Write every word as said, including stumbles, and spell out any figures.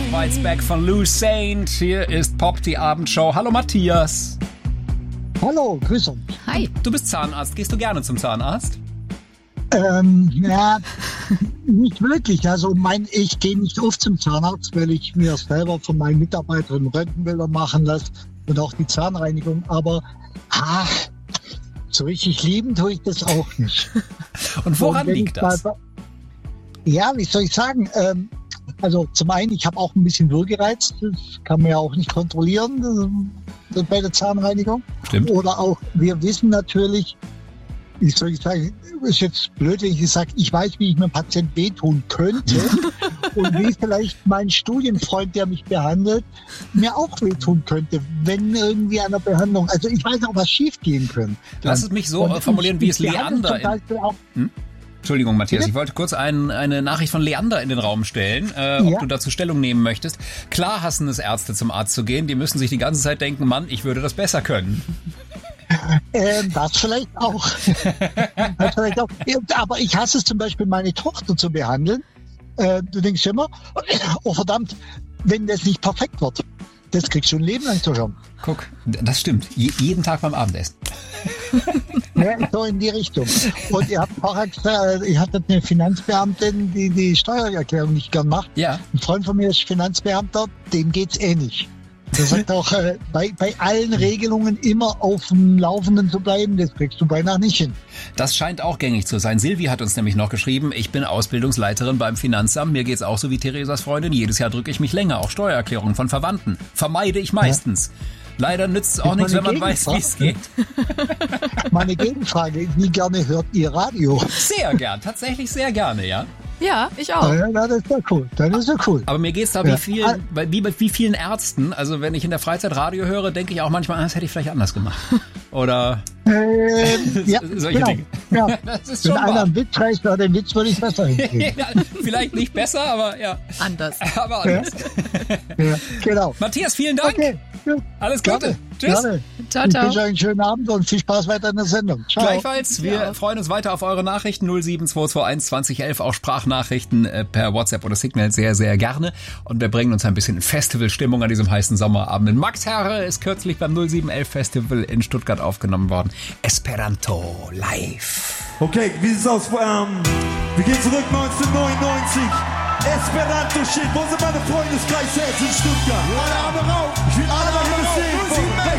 Bites Back von Lou Saint. Hier ist Pop, die Abendshow. Hallo Matthias. Hallo, grüß euch. Hi. Du bist Zahnarzt. Gehst du gerne zum Zahnarzt? Ähm, ja, nicht wirklich. Also mein, ich gehe nicht oft zum Zahnarzt, weil ich mir selber von meinen Mitarbeitern Röntgenbilder machen lasse und auch die Zahnreinigung. Aber ah, so richtig lieben tue ich das auch nicht. Und woran und liegt das? Mal, ja, wie soll ich sagen? Ähm, also zum einen, ich habe auch ein bisschen Würgereiz. Das kann man ja auch nicht kontrollieren äh, bei der Zahnreinigung. Stimmt. Oder auch, wir wissen natürlich, wie soll ich sagen, ist jetzt blöd, wenn ich sage, ich weiß, wie ich einem Patient wehtun könnte und wie vielleicht mein Studienfreund, der mich behandelt, mir auch wehtun könnte, wenn irgendwie an der Behandlung, also ich weiß auch, was schief gehen könnte. Lass es mich so und formulieren, ich, wie es ich Leander... In, auch, hm? Entschuldigung, Matthias, Bitte? ich wollte kurz ein, eine Nachricht von Leander in den Raum stellen, äh, ob Ja. du dazu Stellung nehmen möchtest. Klar hassen es Ärzte, zum Arzt zu gehen. Die müssen sich die ganze Zeit denken, Mann, ich würde das besser können. Ähm, das vielleicht auch. das vielleicht auch. Aber ich hasse es zum Beispiel, meine Tochter zu behandeln. Äh, du denkst immer, oh verdammt, wenn das nicht perfekt wird, das kriegst du ein Leben lang zu hören. Guck, das stimmt. Je, jeden Tag beim Abendessen. Ja, so in die Richtung. Und ihr habt vorher gesagt, ihr hattet eine Finanzbeamtin, die die Steuererklärung nicht gern macht. Ja. Ein Freund von mir ist Finanzbeamter, dem geht's ähnlich. Der sagt auch, äh, bei, bei allen Regelungen immer auf dem Laufenden zu bleiben, das kriegst du beinahe nicht hin. Das scheint auch gängig zu sein. Silvi hat uns nämlich noch geschrieben, ich bin Ausbildungsleiterin beim Finanzamt. Mir geht's auch so wie Theresas Freundin. Jedes Jahr drücke ich mich länger. Auch Steuererklärungen von Verwandten vermeide ich meistens. Ja. Leider nützt es auch nichts, wenn man weiß, wie es geht. Meine Gegenfrage, wie gerne hört ihr Radio? Sehr gern, tatsächlich sehr gerne, ja. Ja, ich auch. Ja, das ist ja cool. Das ist ja cool. Aber mir geht's da Ja. wie, vielen, wie bei wie vielen Ärzten. Also wenn ich in der Freizeit Radio höre, denke ich auch manchmal, ah, das hätte ich vielleicht anders gemacht. Oder Ähm, ja, solche genau. Dinge. Ja. Das ist Wenn schon einer wahr. einen Witz reißt, na, den Witz würde ich besser hinkriegen. Ja, vielleicht nicht besser, aber ja. Anders. Aber anders. Ja, genau. Matthias, vielen Dank. Okay. Ja. Alles Gute. Gerne. Tschüss. Gerne. Ciao, Ich ciao. wünsche euch einen schönen Abend und viel Spaß weiter in der Sendung. Ciao. Gleichfalls, wir Ja. freuen uns weiter auf eure Nachrichten null sieben zwei zwei eins zwanzig elf, auch Sprachnachrichten äh, per WhatsApp oder Signal sehr, sehr gerne. Und wir bringen uns ein bisschen in Festivalstimmung an diesem heißen Sommerabend. Max Herre ist kürzlich beim null sieben elf Festival in Stuttgart aufgenommen worden. Esperanto live. Okay, wie sieht's aus? Ähm, wir gehen zurück neunzehnhundertneunundneunzig. Esperanto Shit. Wo sind meine Freundeskreis jetzt in Stuttgart? Alle Arme rauf. Ich will alle